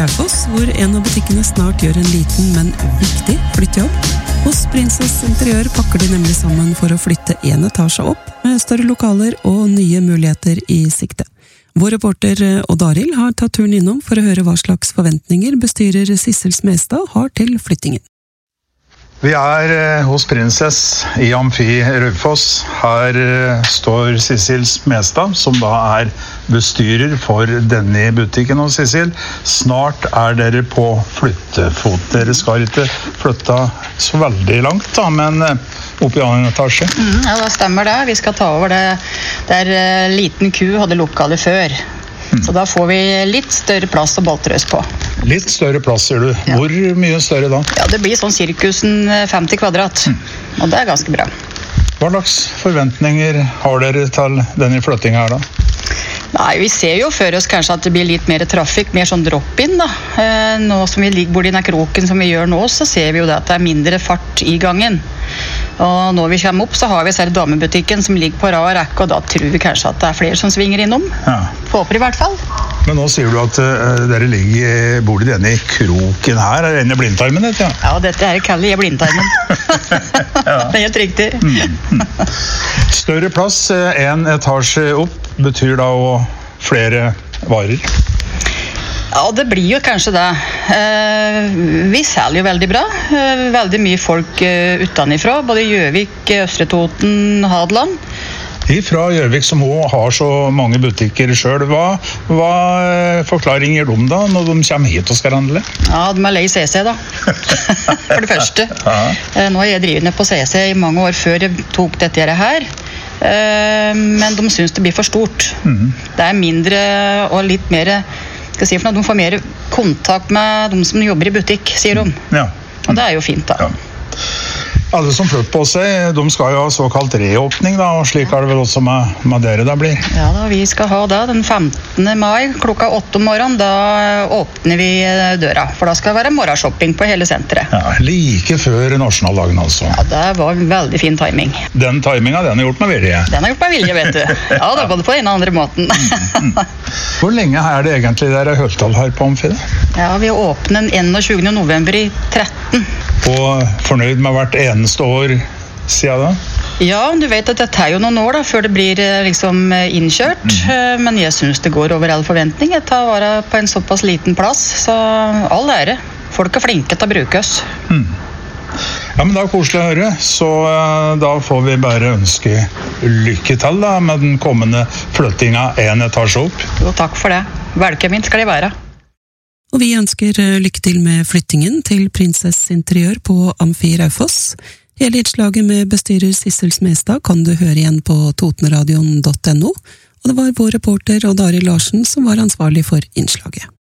Raufoss, hvor en av butikkene snart gjør en liten, men viktig flyttejobb. Hos Princess Interiør pakker de nemlig sammen for å flytte en etasje opp, med større lokaler og nye muligheter i sikte. Vår reporter Odd Arild har tatt turen innom for å høre hva slags forventninger bestyrer Sissel Smestad har til flyttingen. Vi hos Princess i Amfi Raufoss. Her står Sissel Smestad, som da bestyrer for denne butikken. Og Sissel, snart dere på flyttefot. Dere skal ikke flytte så veldig langt, da, men opp i annen etasje. Ja, det stemmer det. Vi skal ta over det der liten ku hadde lokale før. Så da får vi litt større plass å boltrøs på. Litt større plass, sier du. Ja. Hvor mye større da? Ja, det blir sånn cirkusen 50 kvadrat. Og det ganske bra. Hva slags forventninger har dere til denne flyttingen her da? Nei, vi ser jo for oss kanskje at det blir litt mer trafikk, mer sånn drop-in da. Nå som vi ligger borti denne kroken som vi gjør nå, så ser vi jo det at det mindre fart i gangen. Og når vi kommer opp, så har vi selv damebutikken som ligger på rad og rekke, og da tror vi kanskje at det flere som svinger innom. Ja. Håper i hvert fall. Men nå sier du at dere bor i denne kroken her. Denne blindtarmen, dette? Ja, dette kaller jeg blindtarmen. Ja. Det helt riktig. Større plass, en etasje opp, betyr da flere varer? Ja, det blir jo kanskje det. Vi selger jo veldig bra. Veldig mye folk utenifra, både Gjøvik, Østre Toten, Hadeland. Fra Gjøvik som også har så mange butikker selv. Hva forklaring gir de da når de kommer hit og skal handle? Ja, de lei CC da. For det første. Nå har jeg drevet ned på CC i mange år før jeg tok dette her. Men de synes det blir for stort. Det mindre og litt mer, de får mer kontakt med de som jobber i butikk, sier de. Ja. Og det jo fint da. Ja. Alle som flytter på seg, de skal jo ha såkalt reåpning da, og slik det vel også med dere da blir. Ja da, vi skal ha det den 15. mai klokka 8 om morgenen, da åpner vi døra, for da skal det være morgenshopping på hele senteret. Ja, like før nasjonaldagen altså. Ja, det var veldig fin timing. Den timingen, den gjort med vilje? Den gjort med vilje, vet du. Ja, det både på den og andre måten. Hvor lenge det egentlig dere holdt til her på Amfi? Ja, vi åpner den 21. november i 13. Og fornøyd med hvert eneste år siden da? Ja, du vet at det jo noen år da, før det blir liksom innkjørt, men jeg synes det går over all forventning. Jeg tar vare på en såpass liten plass, så all ære. Folk flinke til å bruke oss. Ja, men det koselig å høre, så da får vi bare ønske lykke til da, med den kommende flyttingen en etasje opp. Jo, takk for det. Velkommen skal de være. Og vi ønsker lykke til med flyttingen til Princess Interiør på Amfi Raufoss. Hele innslaget med bestyrer Sissel Smestad kan du høre igjen på totenradion.no, og det var vår reporter Odd Arild Larsen som var ansvarlig for innslaget.